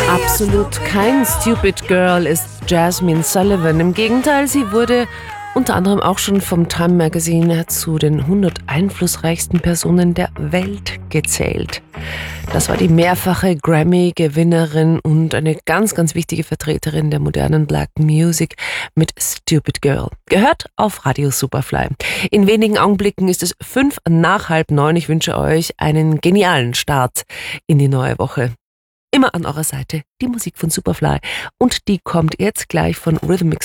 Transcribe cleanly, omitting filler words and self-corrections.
Absolut kein Stupid Girl ist Jazmine Sullivan. Im Gegenteil, sie wurde unter anderem auch schon vom Time Magazine zu den 100 einflussreichsten Personen der Welt gezählt. Das war die mehrfache Grammy-Gewinnerin und eine ganz, ganz wichtige Vertreterin der modernen Black Music mit Stupid Girl. Gehört auf Radio Superfly. In wenigen Augenblicken ist es 5 nach halb 9. Ich wünsche euch einen genialen Start in die neue Woche. Immer an eurer Seite die Musik von Superfly. Und die kommt jetzt gleich von Rhythm